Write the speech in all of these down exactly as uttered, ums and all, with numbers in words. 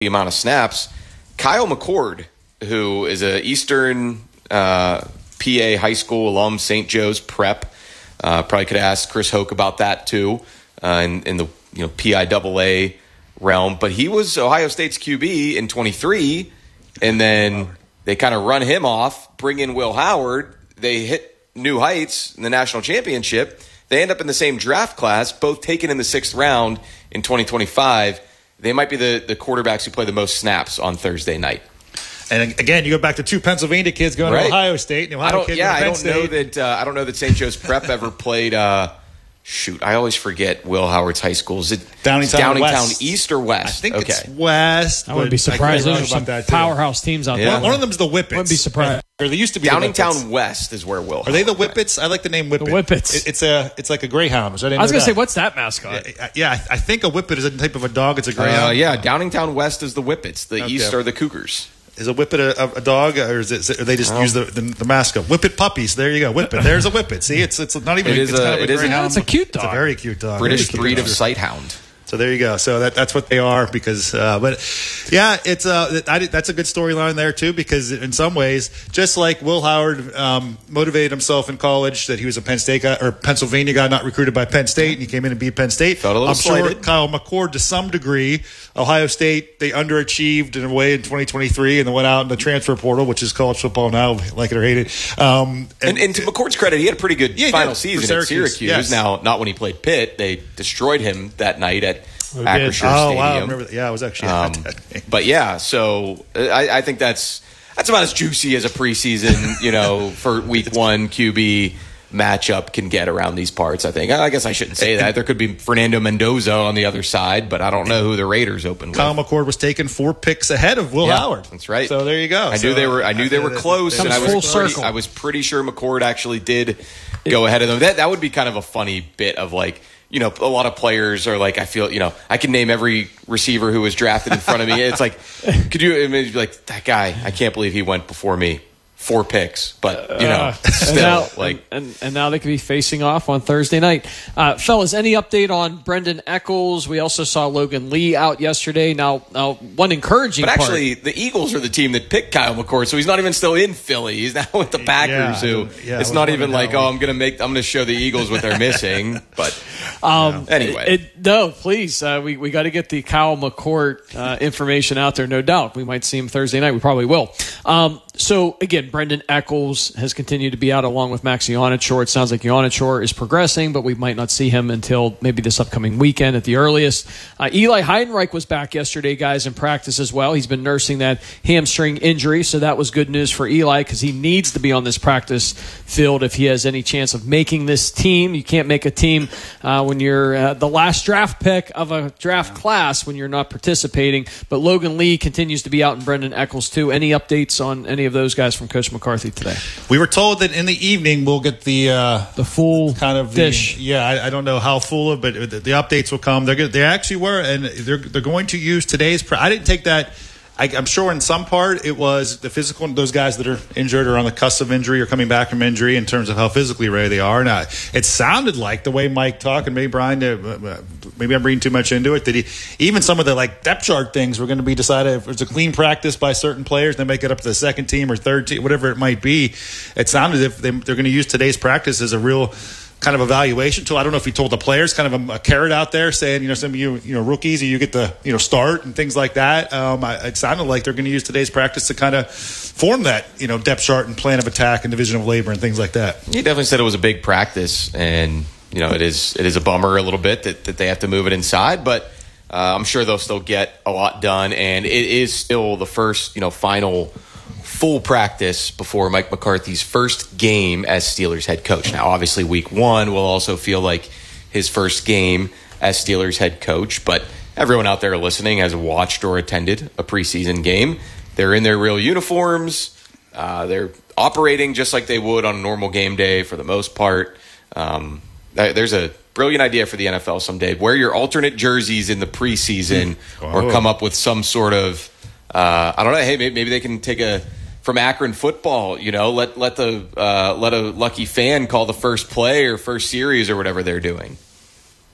the amount of snaps. Kyle McCord, who is a Eastern uh, P A high school alum, Saint Joe's Prep, uh, probably could ask Chris Hoke about that too uh, in, in the you know P I double A realm. But he was Ohio State's Q B in twenty-three, and then they kind of run him off, bring in Will Howard. They hit new heights in the national championship. They end up in the same draft class, both taken in the sixth round in twenty twenty-five. They might be the, the quarterbacks who play the most snaps on Thursday night. And again, you go back to two Pennsylvania kids going right. to Ohio State. And Ohio I don't, kid yeah, going to I don't Penn know State. that. Uh, I don't know that Saint Joe's Prep ever played. Uh, shoot, I always forget Will Howard's high school. Is it Downingtown, Downingtown West. East or West? I think okay. it's West. I wouldn't be surprised. Those are some powerhouse teams out yeah. there. One of them's the Whippets. Wouldn't be surprised. Or they used to be Downingtown the West is where Will. Are they the Whippets? I like the name Whippet. The Whippets. It, it's a. It's like a greyhound. So I, I was going to say, what's that mascot? Yeah, yeah, I think a Whippet is a type of a dog. It's a greyhound. Uh, yeah, Downingtown West is the Whippets. The Okay. East are the Cougars. Is a Whippet a, a dog, or is it? Or they just use the, the the mascot? Whippet puppies. There you go. Whippet. There's a Whippet. See, it's it's not even. It is it's a- kind of it is a- greyhound. It's a cute dog. It's a very cute dog. British Very cute breed dog. of sighthound. So there you go. So that that's what they are. Because, uh, but yeah, it's uh, I, that's a good storyline there too. Because in some ways, just like Will Howard um, motivated himself in college, that he was a Penn State guy or Pennsylvania guy, not recruited by Penn State, and he came in and beat Penn State. Felt a little I'm sure slighted. Kyle McCord, to some degree, Ohio State, they underachieved in a way in twenty twenty-three, and then went out in the transfer portal, which is college football now, like it or hate it. Um, And, and to McCord's credit, he had a pretty good Yeah, he final did. season For Syracuse, at Syracuse. yes. Now, not when he played Pitt. They destroyed him that night at did. Acrisure oh Stadium. wow, I remember that. Yeah, I was actually Um, at that game. but yeah, so uh, I, I think that's that's about as juicy as a preseason, you know, for week one Q B matchup can get around these parts. I think. I guess I shouldn't say that. There could be Fernando Mendoza on the other side, but I don't know who the Raiders open with. Kyle McCord was taken four picks ahead of Will Yeah, Howard. that's right. So there you go. I So, knew they were. I knew they uh, were close, they- and I Comes was full pretty, circle. I was pretty sure McCord actually did go ahead of them. That that would be kind of a funny bit of like. You know, a lot of players are like, I feel, you know, I can name every receiver who was drafted in front of me. It's like, could you, I mean, like, that guy, I can't believe he went before me. Four picks, but, you know, Uh, still, and now, like. and, and, and now they could be facing off on Thursday night. Uh, fellas, any update on Brendan Eccles? We also saw Logan Lee out yesterday. Now, now one encouraging But part. actually, the Eagles are the team that picked Kyle McCord, so he's not even still in Philly. He's now with the Packers, Yeah, who yeah, I it's was not even wondering like, how oh, we- I'm gonna make, I'm gonna show the Eagles what they're missing. But Um, anyway. it, it- no, please, uh, we we got to get the Kyle McCord uh, information out there. No doubt, we might see him Thursday night. We probably will. Um, so again, Brendan Eccles has continued to be out along with Max Ionachor. It sounds like Ionachor is progressing, but we might not see him until maybe this upcoming weekend at the earliest. Uh, Eli Heidenreich was back yesterday, guys, in practice as well. He's been nursing that hamstring injury, so that was good news for Eli because he needs to be on this practice field if he has any chance of making this team. You can't make a team uh, when you're uh, the last draft pick of a draft class when you're not participating. But Logan Lee continues to be out, and Brendan Eccles too. Any updates on any of those guys from Coach McCarthy today? We were told that in the evening we'll get the uh, The full kind of the- dish. yeah, I, I don't know how full of, but the, the updates will come. They're good. They actually were, and they're they're going to use today's. Pre- I didn't take that. I, I'm sure in some part it was the physical. Those guys that are injured or on the cusp of injury or coming back from injury in terms of how physically ready they are. Now it sounded like the way Mike talked, and maybe Brian, uh, maybe I'm reading too much into it. That he even some of the like depth chart things were going to be decided if it's a clean practice by certain players, they make it up to the second team or third team, whatever it might be. It sounded as if they, they're going to use today's practice as a real kind of evaluation tool. I don't know if he told the players kind of a, a carrot out there saying, you know, some of you, you know, rookies, you get the, you know, start and things like that. Um, I, it sounded like they're going to use today's practice to kind of form that, you know, depth chart and plan of attack and division of labor and things like that. he definitely said it was a big practice, and you know, it is it is a bummer a little bit that, that they have to move it inside, but uh, I'm sure they'll still get a lot done, and it is still the first, you know, final full practice before Mike McCarthy's first game as Steelers head coach. Now, obviously, week one will also feel like his first game as Steelers head coach, but everyone out there listening has watched or attended a preseason game. They're in their real uniforms. Uh, they're operating just like they would on a normal game day for the most part. Um, there's a brilliant idea for the N F L someday. Wear your alternate jerseys in the preseason or Oh. come up with some sort of, uh, I don't know, hey, maybe, maybe they can take a, from Akron football, you know, let let the uh, let a lucky fan call the first play or first series or whatever they're doing. It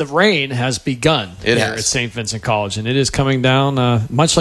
the rain has begun It here has. at Saint Vincent College, and it is coming down uh, much like